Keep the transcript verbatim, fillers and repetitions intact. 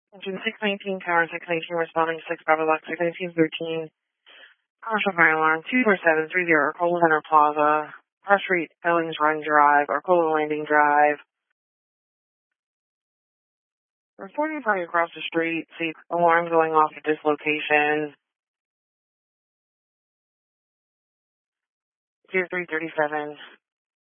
Engine six nineteen, Tower six nineteen, responding six Bravo Box six nineteen thirteen. Commercial fire alarm two four seven three zero, Arcola Center Plaza, Press Street, Owings Run Drive, Arcola Landing Drive. Reporting fire across the street, see alarm going off at this location. Tier three thirty-seven.